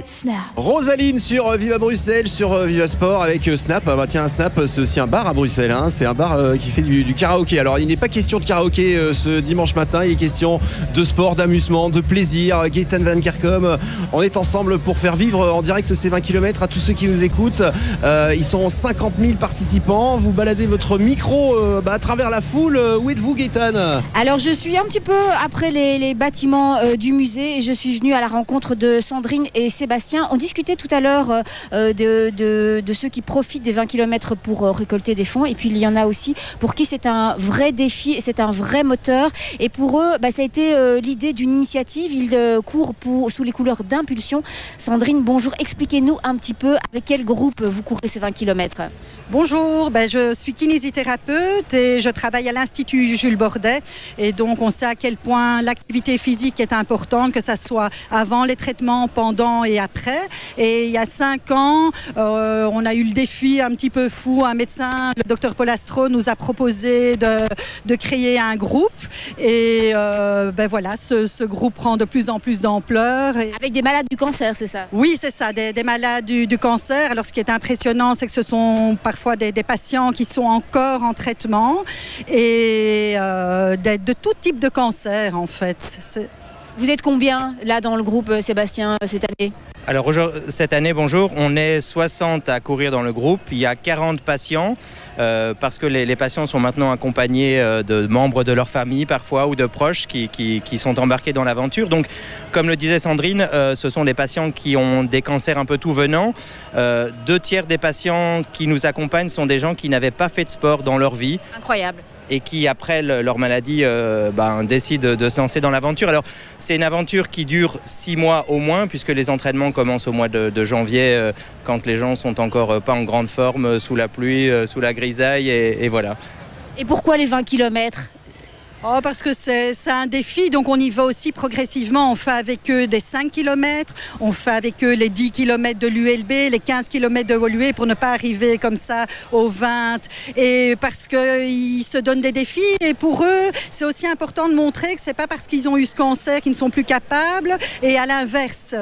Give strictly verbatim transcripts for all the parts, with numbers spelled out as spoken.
Snap. Rosaline sur Viva Bruxelles, sur Viva Sport avec Snap. Ah bah tiens, Snap, c'est aussi un bar à Bruxelles, hein. C'est un bar euh, qui fait du, du karaoké. Alors il n'est pas question de karaoké euh, ce dimanche matin, il est question de sport, d'amusement, de plaisir. Gaëtan Van Kerkom, on est ensemble pour faire vivre en direct ces vingt kilomètres à tous ceux qui nous écoutent. Euh, ils sont cinquante mille participants. Vous baladez votre micro euh, bah, à travers la foule. Où êtes-vous, Gaëtan ? Alors je suis un petit peu après les, les bâtiments euh, du musée et je suis venue à la rencontre de Sandrine et Sébastien. On discutait tout à l'heure euh, de, de, de ceux qui profitent des vingt kilomètres pour euh, récolter des fonds, et puis il y en a aussi pour qui c'est un vrai défi, c'est un vrai moteur, et pour eux bah, ça a été euh, l'idée d'une initiative. Ils euh, courent pour, sous les couleurs d'Impulsion. Sandrine, bonjour, expliquez-nous un petit peu avec quel groupe vous courez ces vingt kilomètres. Bonjour, ben je suis kinésithérapeute et je travaille à l'Institut Jules Bordet, et donc on sait à quel point l'activité physique est importante, que ça soit avant les traitements, pendant et après. Et il y a cinq ans, euh, on a eu le défi un petit peu fou. Un médecin, le docteur Paul Astro, nous a proposé de, de créer un groupe, et euh, ben voilà, ce, ce groupe prend de plus en plus d'ampleur. Et... Avec des malades du cancer, c'est ça ? Oui, c'est ça, des, des malades du, du cancer. Alors ce qui est impressionnant, c'est que ce sont parfois Des, des patients qui sont encore en traitement, et euh, de, de tout type de cancer en fait. C'est... Vous êtes combien là dans le groupe, Sébastien, cette année ? Alors cette année, bonjour, on est soixante à courir dans le groupe. Il y a quarante patients euh, parce que les, les patients sont maintenant accompagnés euh, de membres de leur famille parfois ou de proches qui, qui, qui sont embarqués dans l'aventure. Donc comme le disait Sandrine, euh, ce sont des patients qui ont des cancers un peu tout venant. Euh, deux tiers des patients qui nous accompagnent sont des gens qui n'avaient pas fait de sport dans leur vie. Incroyable. Et qui, après le, leur maladie, euh, ben, décident de, de se lancer dans l'aventure. Alors, c'est une aventure qui dure six mois au moins, puisque les entraînements commencent au mois de, de janvier, euh, quand les gens sont encore euh, pas en grande forme, euh, sous la pluie, euh, sous la grisaille, et, et voilà. Et pourquoi les vingt kilomètres ? Oh, parce que c'est, c'est un défi, donc on y va aussi progressivement. On fait avec eux des cinq kilomètres, on fait avec eux les dix kilomètres de l'U L B, les quinze kilomètres de l'U L B, pour ne pas arriver comme ça aux vingt. Et parce qu'ils se donnent des défis, et pour eux, c'est aussi important de montrer que c'est pas parce qu'ils ont eu ce cancer qu'ils ne sont plus capables, et à l'inverse.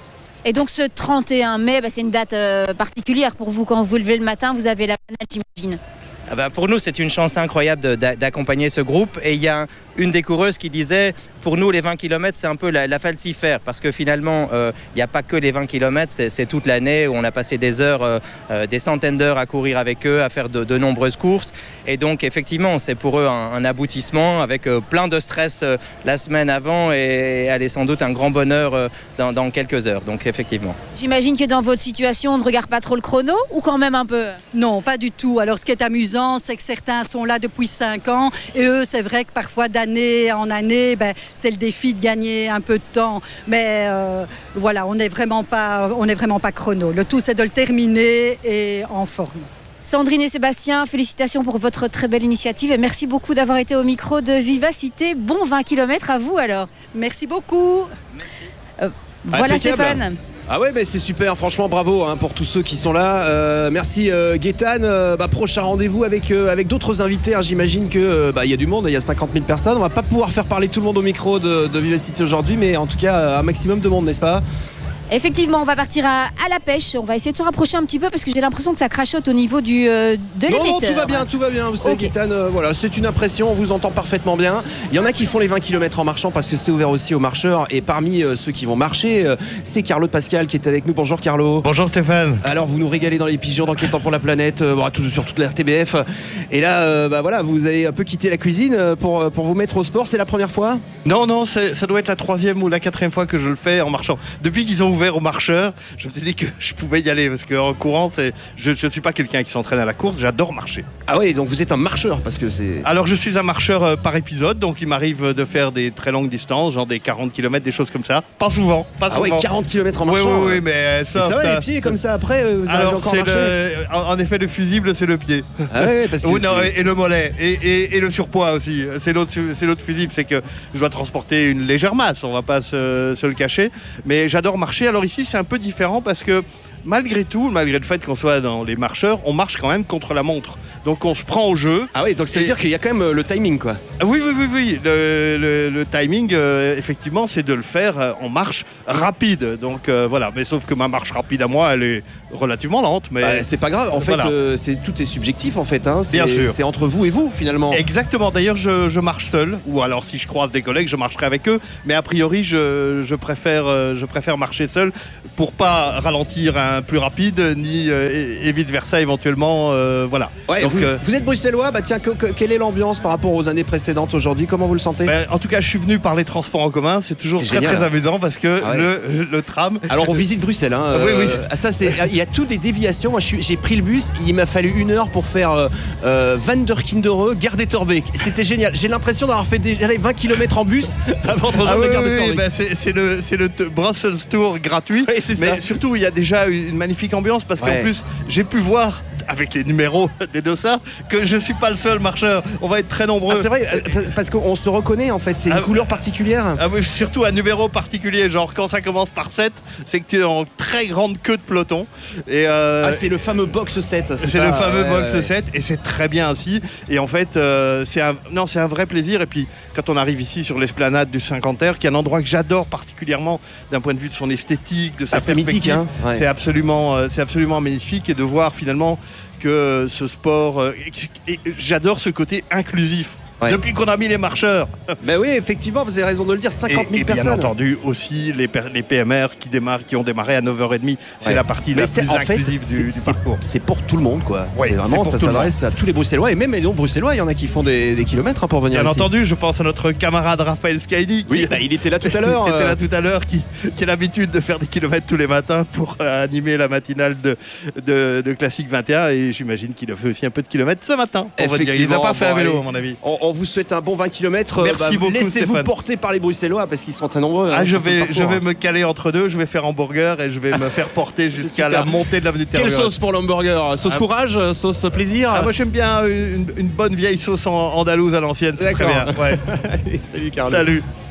Et donc ce trente et un mai, bah, c'est une date euh, particulière pour vous. Quand vous vous levez le matin, vous avez la banane, j'imagine. Ah ben pour nous, c'est une chance incroyable de, d'a, d'accompagner ce groupe. Et il y a une des coureuses qui disait, pour nous, les vingt kilomètres, c'est un peu la, la falsifère. Parce que finalement, il euh, n'y a pas que les vingt kilomètres, c'est, c'est toute l'année où on a passé des heures, euh, euh, des centaines d'heures à courir avec eux, à faire de, de nombreuses courses. Et donc, effectivement, c'est pour eux un, un aboutissement avec euh, plein de stress euh, la semaine avant, et, et allez, sans doute un grand bonheur euh, dans, dans quelques heures. Donc, effectivement. J'imagine que dans votre situation, on ne regarde pas trop le chrono, ou quand même un peu ? Non, pas du tout. Alors, ce qui est amusant, c'est que certains sont là depuis cinq ans, et eux, c'est vrai que parfois d'année en année, ben, c'est le défi de gagner un peu de temps. Mais euh, voilà, on n'est vraiment pas, on n'est vraiment pas chrono. Le tout, c'est de le terminer et en forme. Sandrine et Sébastien, félicitations pour votre très belle initiative et merci beaucoup d'avoir été au micro de Vivacité. Bon vingt kilomètres à vous alors. Merci beaucoup. Merci. Euh, voilà Impeccable. Stéphane. Ah ouais, mais c'est super, franchement bravo hein, pour tous ceux qui sont là. Euh, merci euh, Gaëtan. Euh, bah, prochain rendez-vous avec, euh, avec d'autres invités. Hein. J'imagine qu'il euh, bah, y a du monde, il y a cinquante mille personnes. On va pas pouvoir faire parler tout le monde au micro de, de Vivacité aujourd'hui, mais en tout cas un maximum de monde, n'est-ce pas ? Effectivement, on va partir à, à la pêche. On va essayer de se rapprocher un petit peu parce que j'ai l'impression que ça crachote au niveau du, euh, de l'émetteur. Non, non, tout va bien, tout va bien. Vous savez, okay. Gaëtan, euh, voilà, c'est une impression, on vous entend parfaitement bien. Il y en a qui font les vingt kilomètres en marchant parce que c'est ouvert aussi aux marcheurs. Et parmi euh, ceux qui vont marcher, euh, c'est Carlo Pascal qui est avec nous. Bonjour Carlo. Bonjour Stéphane. Alors, vous nous régalez dans les pigeons, dans Quel temps pour la planète, euh, bon, tout, sur toute la R T B F. Et là, euh, bah, voilà, vous avez un peu quitté la cuisine pour, pour vous mettre au sport. C'est la première fois ? Non, non, c'est, ça doit être la troisième ou la quatrième fois que je le fais en marchant. Depuis qu'ils ont ouvert aux marcheurs, je me suis dit que je pouvais y aller parce qu'en courant, c'est... je ne suis pas quelqu'un qui s'entraîne à la course, j'adore marcher. Ah oui, donc vous êtes un marcheur parce que c'est... Alors je suis un marcheur euh, par épisode, donc il m'arrive de faire des très longues distances, genre des quarante kilomètres, des choses comme ça. Pas souvent, pas souvent. Ah oui, quarante kilomètres en marchant. Oui, oui, oui, mais euh, ça... ça va les pieds comme ça après, vous Alors encore c'est marcher le... en, en effet, le fusible, c'est le pied. Ah oui, parce que oui, non, c'est... et le mollet, et, et, et le surpoids aussi. C'est l'autre, c'est l'autre fusible, c'est que je dois transporter une légère masse, on va pas se, se le cacher. Mais j'adore marcher. Alors ici, c'est un peu différent parce que malgré tout, malgré le fait qu'on soit dans les marcheurs, on marche quand même contre la montre. Donc on se prend au jeu. Ah oui, donc ça veut Et- dire qu'il y a quand même euh, le timing, quoi. Ah oui, oui, oui, oui. Le, le- le timing, euh, effectivement, c'est de le faire euh, en marche rapide. Donc euh, voilà, mais sauf que ma marche rapide à moi, elle est relativement lente. Mais Bah, c'est pas grave. En fait, Voilà. euh, c'est tout est subjectif, en fait. Hein. C'est, Bien sûr. c'est entre vous et vous, finalement. Exactement, d'ailleurs je, je marche seul, ou alors si je croise des collègues, je marcherai avec eux, mais a priori je, je, préfère, euh, je préfère marcher seul pour pas ralentir un plus rapide, ni euh, et, et vice versa éventuellement, euh, voilà. Ouais, Donc, vous, euh, vous êtes bruxellois, bah tiens, que- que- quelle est l'ambiance par rapport aux années précédentes aujourd'hui? Comment vous le sentez? ben, en tout cas je suis venu par les transports en commun, c'est toujours C'est très génial. très amusant parce que Ah ouais. le, le tram... Alors on visite Bruxelles, hein. Oui, oui. Ah, ça c'est, il y a toutes des déviations. Moi je suis- j'ai pris le bus, il m'a fallu une heure pour faire euh, euh, Van der Kindere, Gare des Torbeek. C'était génial. J'ai l'impression d'avoir fait déjà les vingt kilomètres en bus avant de rejoindre Ah oui, la Gare oui, des oui, Torbeek. ben, c'est c'est le, c'est le t- Brussels Tour gratuit, Oui, c'est mais ça. surtout il y a déjà une magnifique ambiance parce qu'en Ouais. plus j'ai pu voir avec les numéros des dossards que je suis pas le seul marcheur, on va être très nombreux. Ah, c'est vrai, euh, parce- parce qu'on se reconnaît en fait, c'est une Ah, couleur particulière. Ah oui, surtout un numéro particulier, genre quand ça commence par sept, c'est que tu es en très grande queue de peloton. Et euh, Ah, c'est le fameux box sept. c'est ça le fameux Ouais, box ouais. sept et c'est très bien ainsi. Et en fait, euh, c'est un, non, c'est un vrai plaisir. Et puis quand on arrive ici sur l'esplanade du Cinquantaire, qui est un endroit que j'adore particulièrement d'un point de vue de son esthétique, de sa Ah, c'est perspective, mythique, hein. Ouais. c'est absolument, euh, c'est absolument magnifique et de voir finalement que euh, ce sport, euh, et- et j'adore ce côté inclusif. Ouais. Depuis qu'on a mis les marcheurs. Ben oui, effectivement, vous avez raison de le dire, cinquante Et, mille et bien personnes. entendu aussi les, per- les P M R qui, démarrent, qui ont démarré à neuf heures trente. C'est Ouais. la partie Mais la c'est- plus en fait, inclusive c'est- du, du c'est- parcours. C'est pour tout le monde, quoi. Ouais, c'est c'est vraiment, pour ça tout le s'adresse à tous les Bruxellois et même les non-Bruxellois, il y en a qui font des, des kilomètres hein, pour venir Bien ici. entendu, je pense à notre camarade Raphaël Skydy. Oui, bah, il était là tout à l'heure. Qui était euh, là tout à l'heure, qui, qui a l'habitude de faire des kilomètres tous les matins pour euh, animer la matinale de, de, de Classique vingt et un. Et j'imagine qu'il a fait aussi un peu de kilomètres ce matin. pour votre dire. Il n'a Effectivement, pas fait à bon, vélo, allez. à mon avis. On, on vous souhaite un bon vingt kilomètres. Merci beaucoup, Laissez-vous Stéphane. porter par les Bruxellois parce qu'ils sont très nombreux. Ah, hein, je, sur tout le vais, parcours, je vais hein. me caler entre deux, je vais faire hamburger et je vais me faire porter jusqu'à Super. la montée de l'avenue de Quelle Terre. sauce pour l'hamburger? Sauce Ah. courage? Sauce plaisir? Ah, moi j'aime bien une, une bonne vieille sauce en- andalouse à l'ancienne, c'est très D'accord. bien. Ouais. Allez, salut Carlo. Salut.